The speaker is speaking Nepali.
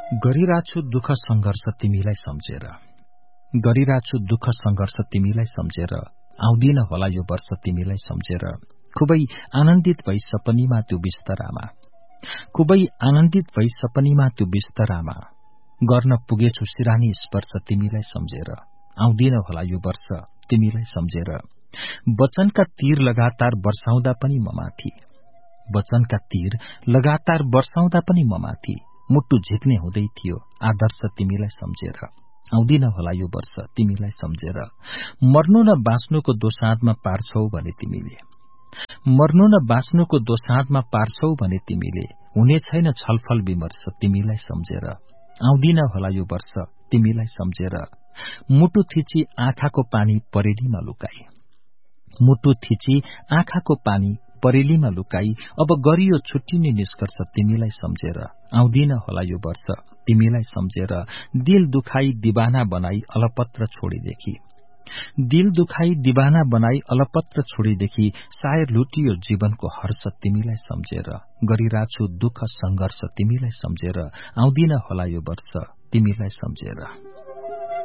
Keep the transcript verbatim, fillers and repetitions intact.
गरिराछु दुःख संघर्ष तिमीलाई सम्झेर गरिराछु दुःख संघर्ष तिमीलाई सम्झेर आउँदिन होला यो वर्ष तिमीलाई सम्झेर खुबै आनन्दित भई सपनीमा त्यो बिस्तरामा खुबै आनन्दित भई सपनीमा त्यो बिस्तरामा गर्न पुगेछु सिरानी स्पर्श तिमीलाई सम्झेर आउँदिन होला यो वर्ष तिमीलाई सम्झेर वचनका तीर लगातार वर्षाउँदा पनि ममाथि वचनका तीर लगातार वर्षाउँदा पनि ममाथि मुटु झिक्ने हुँदै थियो आदर्श तिमीलाई सम्झेर आउँदिन होला यो वर्ष तिमीलाई सम्झेर मर्नु न बाँच्नुको दोसाँधमा पार्छौ भने तिमीले मर्नु न बाँच्नुको दोसाँधमा पार्छौ भने तिमीले हुने छैन छलफल विमर्श तिमीलाई सम्झेर आउँदिन होला यो वर्ष तिमीलाई सम्झेर मुटु थिची आँखाको पानी परेलीमा लुकाई मुटु थिची आँखाको पानी परेलीमा लुकाई अब गरियो छुट्टिने निष्कर्ष तिमीलाई सम्झेर आउँदिन होला यो वर्ष तिमीलाई सम्झेर दिल दुखाई दिवाना बनाई अलपत्र छोडेदेखि दिल दुखाई दिवाना बनाई अलपत्र छोडेदेखि सायर लुटियो जीवनको हर्ष तिमीलाई सम्झेर गरिराछु दुःख संघर्ष तिमीलाई सम्झेर आउँदिन होला यो वर्ष तिमीलाई सम्झेर